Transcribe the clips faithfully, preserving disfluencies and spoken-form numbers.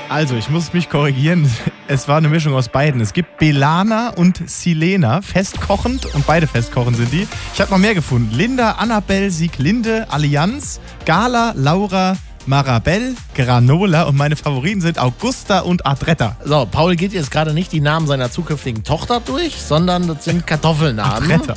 Also, ich muss mich korrigieren. Es war eine Mischung aus beiden. Es gibt Belana und Silena, festkochend, und beide festkochend sind die. Ich habe noch mehr gefunden. Linda, Annabelle, Sieglinde, Allianz, Gala, Laura, Marabelle, Granola und meine Favoriten sind Augusta und Adretta. So, Paul geht jetzt gerade nicht die Namen seiner zukünftigen Tochter durch, sondern das sind Kartoffelnamen. Adretta.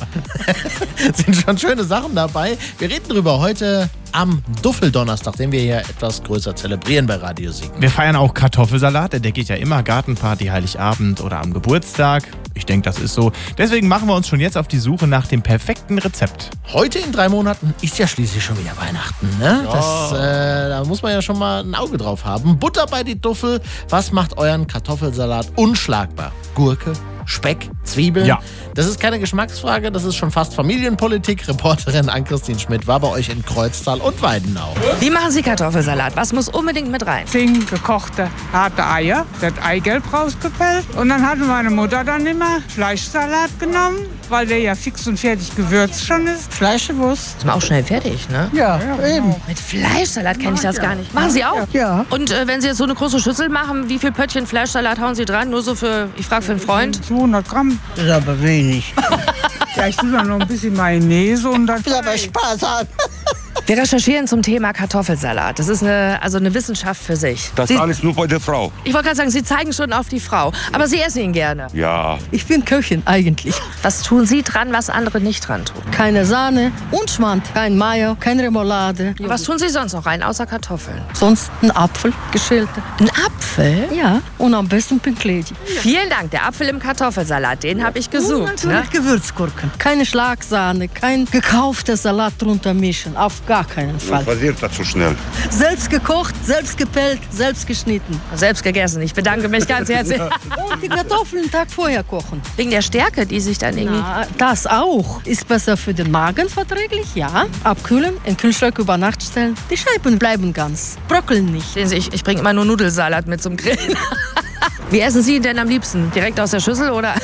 Sind schon schöne Sachen dabei. Wir reden drüber heute am Duffeldonnerstag, den wir hier etwas größer zelebrieren bei Radio Siegen. Wir feiern auch Kartoffelsalat, der geht ja immer, Gartenparty, Heiligabend oder am Geburtstag. Ich denke, das ist so. Deswegen machen wir uns schon jetzt auf die Suche nach dem perfekten Rezept. Heute in drei Monaten ist ja schließlich schon wieder Weihnachten, ne? Ja. Das, äh, da muss man ja schon mal ein Auge drauf haben. Butter bei die Duffel. Was macht euren Kartoffelsalat unschlagbar? Gurke, Speck, Zwiebeln. Ja. Das ist keine Geschmacksfrage, das ist schon fast Familienpolitik. Reporterin Ann-Christine Schmidt war bei euch in Kreuztal und Weidenau. Wie machen Sie Kartoffelsalat? Was muss unbedingt mit rein? Zehn gekochte harte Eier, das Eigelb rausgepellt. Und dann hatte meine Mutter dann immer Fleischsalat genommen, weil der ja fix und fertig gewürzt schon ist. Fleischwurst. Ist man auch schnell fertig, ne? Ja, ja eben. Mit Fleischsalat kenne ich das gar nicht. Machen Sie auch? Ja. Und äh, wenn Sie jetzt so eine große Schüssel machen, wie viel Pöttchen Fleischsalat hauen Sie dran? Nur so für, ich frage für einen Freund. zweihundert Gramm. Das ist aber wenig. Ja, ich tue dann noch ein bisschen Mayonnaise und dann... Das ist aber Spaß haben. Wir recherchieren zum Thema Kartoffelsalat. Das ist eine, also eine Wissenschaft für sich. Das Sie, alles nur bei der Frau. ich wollte gerade sagen, Sie zeigen schon auf die Frau. Aber Sie essen ihn gerne. Ja. Ich bin Köchin eigentlich. Was tun Sie dran, was andere nicht dran tun? Keine Sahne und Schmand. Kein Mayo, keine Remoulade. Was tun Sie sonst noch rein, außer Kartoffeln? Sonst ein Apfel, geschälter. Ein Apfel? Ja, und am besten Pinkledi. Vielen Dank, der Apfel im Kartoffelsalat, den habe ich Und gesucht. Ne? natürlich Gewürzgurken. Keine Schlagsahne, kein gekaufter Salat drunter mischen. Auf gar keinen Fall. Passiert das so schnell? Selbst gekocht, selbst gepellt, selbst geschnitten. Selbst gegessen. Ich bedanke mich ganz herzlich. Und die Kartoffeln einen Tag vorher kochen. Wegen der Stärke, die sich dann irgendwie... Na, das auch. Ist besser für den Magen verträglich, ja. Abkühlen, in den Kühlschrank über Nacht stellen. Die Scheiben bleiben ganz. Bröckeln nicht. Sehen Sie, ich, ich bringe immer nur Nudelsalat mit zum Grillen. Wie essen Sie ihn denn am liebsten? Direkt aus der Schüssel oder?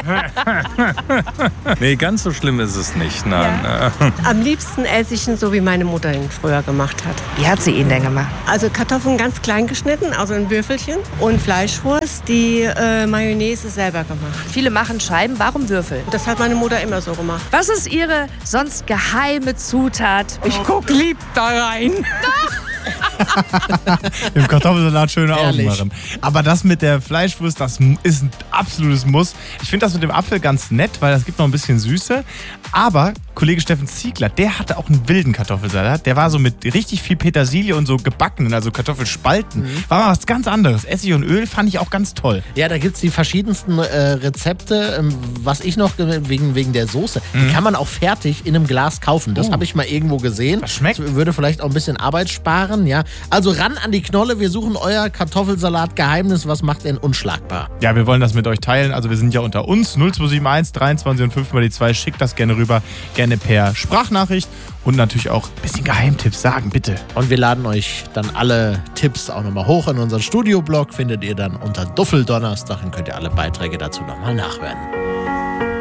Nee, ganz so schlimm ist es nicht. Nein. Am liebsten esse ich ihn so, wie meine Mutter ihn früher gemacht hat. Wie hat sie ihn denn gemacht? Also Kartoffeln ganz klein geschnitten, also in Würfelchen. Und Fleischwurst, die äh, Mayonnaise selber gemacht. Viele machen Scheiben, warum Würfel? Das hat meine Mutter immer so gemacht. Was ist Ihre sonst geheime Zutat? Ich guck lieb da rein. Im Kartoffelsalat schöne Augen Ehrlich. machen. Aber das mit der Fleischwurst, das ist ein absolutes Muss. Ich finde das mit dem Apfel ganz nett, weil das gibt noch ein bisschen Süße. Aber Kollege Steffen Ziegler, der hatte auch einen wilden Kartoffelsalat. Der war so mit richtig viel Petersilie und so gebackenen, also Kartoffelspalten. Mhm. War mal was ganz anderes. Essig und Öl fand ich auch ganz toll. Ja, da gibt es die verschiedensten äh, Rezepte. Ähm, was ich noch, ge- wegen, wegen der Soße, die kann man auch fertig in einem Glas kaufen. Das Oh. habe ich mal irgendwo gesehen. Das schmeckt. Das würde vielleicht auch ein bisschen Arbeit sparen, ja. Also ran an die Knolle, wir suchen euer Kartoffelsalat-Geheimnis. Was macht denn unschlagbar? Ja, wir wollen das mit euch teilen. Also wir sind ja unter uns. null zwei sieben eins dreiundzwanzig und fünf mal die zwei. Schickt das gerne rüber. Gerne per Sprachnachricht. Und natürlich auch ein bisschen Geheimtipps sagen, bitte. Und wir laden euch dann alle Tipps auch nochmal hoch in unseren Studioblog. Findet ihr dann unter Duffeldonnerstag. Dann könnt ihr alle Beiträge dazu nochmal nachhören.